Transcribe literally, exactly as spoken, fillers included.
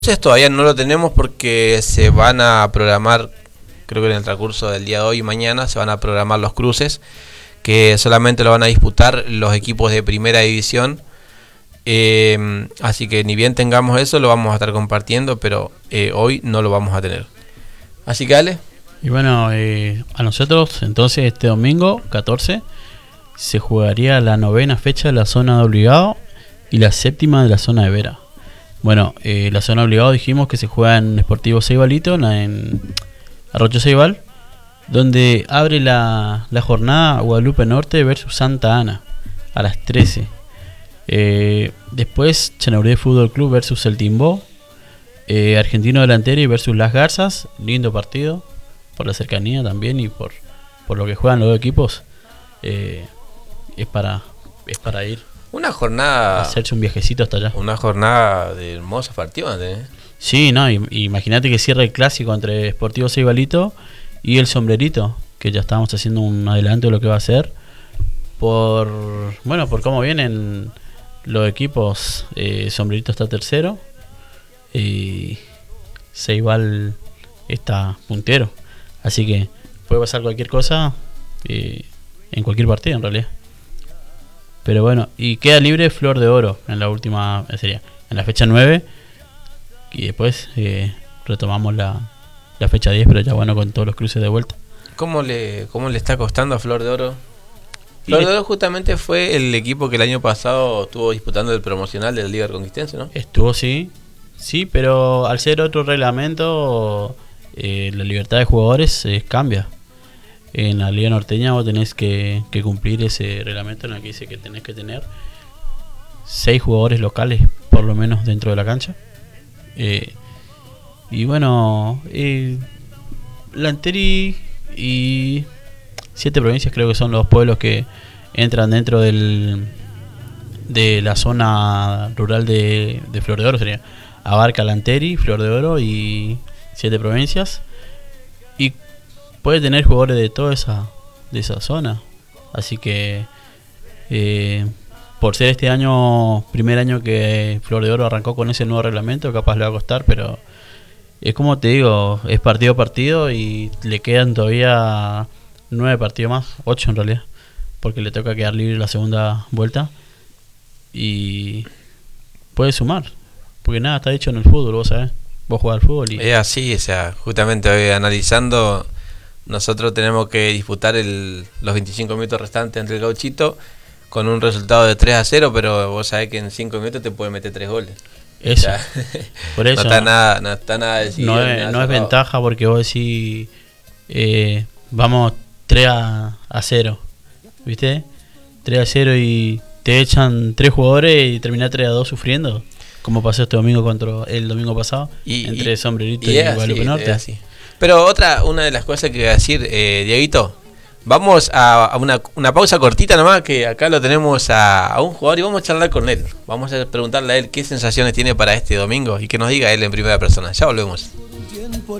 Entonces todavía no lo tenemos porque se van a programar, creo que en el transcurso del día de hoy y mañana se van a programar los cruces, que solamente lo van a disputar los equipos de primera división. Eh, así que ni bien tengamos eso lo vamos a estar compartiendo, pero eh, hoy no lo vamos a tener. Así que dale. Y bueno, eh, a nosotros entonces este domingo catorce se jugaría la novena fecha de la zona de obligado y la séptima de la zona de vera. Bueno, eh, la zona obligado dijimos que se juega en Sportivo Ceibalito, en Arroyo Ceibal, donde abre la, la jornada Guadalupe Norte versus Santa Ana a las trece. Eh, después Chanabrí Fútbol Club versus El Timbó, eh, Argentino Delantero versus Las Garzas, lindo partido por la cercanía también y por, por lo que juegan los dos equipos. Eh, es para es para ir. Una jornada. Hacerse un viajecito hasta allá. Una jornada de hermosos partidos, ¿eh? Sí, no, imagínate que cierra el clásico entre Sportivo Ceibalito y el Sombrerito, que ya estábamos haciendo un adelanto de lo que va a ser. Por bueno, por cómo vienen los equipos, eh, Sombrerito está tercero y Ceibal está puntero. Así que puede pasar cualquier cosa eh, en cualquier partido en realidad. Pero bueno, y queda libre Flor de Oro en la última serie, en la fecha nueve. Y después eh, retomamos la, la fecha diez, pero ya bueno, con todos los cruces de vuelta. ¿Cómo le, cómo le está costando a Flor de Oro? Flor de Oro justamente fue el equipo que el año pasado estuvo disputando el promocional de la Liga Reconquistense, ¿no? Estuvo, sí, sí, pero al ser otro reglamento, eh, la libertad de jugadores eh, cambia. En la Liga Norteña vos tenés que, que cumplir ese reglamento en el que dice que tenés que tener seis jugadores locales por lo menos dentro de la cancha. Eh, y bueno, eh, Lanteri y siete provincias creo que son los pueblos que entran dentro del de la zona rural de, de Flor de Oro. Sería abarca Lanteri, Flor de Oro y siete provincias. Y puede tener jugadores de toda esa de esa zona, así que eh, por ser este año primer año que Flor de Oro arrancó con ese nuevo reglamento, capaz le va a costar, pero es como te digo, es partido a partido y le quedan todavía nueve partidos más, ocho en realidad, porque le toca quedar libre la segunda vuelta y puede sumar, porque nada está hecho en el fútbol, vos sabés, vos jugás al fútbol y es así, o sea, justamente hoy analizando. Nosotros tenemos que disputar el, los veinticinco minutos restantes entre el Gauchito con un resultado de tres a cero, pero vos sabés que en cinco minutos te puede meter tres goles. Eso, o sea, por eso no está nada, no está nada decidido. No es, nada no es ventaja porque vos decís, eh, vamos tres a cero, ¿viste? tres a cero y te echan tres jugadores y terminás tres a dos sufriendo, como pasó este domingo contra el domingo pasado, y, entre y, Sombrerito y, y Guadalupe Norte. Así. Pero otra, una de las cosas que voy a decir, eh, Dieguito, vamos a, a una, una pausa cortita nomás, que acá lo tenemos a, a un jugador y vamos a charlar con él. Vamos a preguntarle a él qué sensaciones tiene para este domingo y que nos diga él en primera persona. Ya volvemos.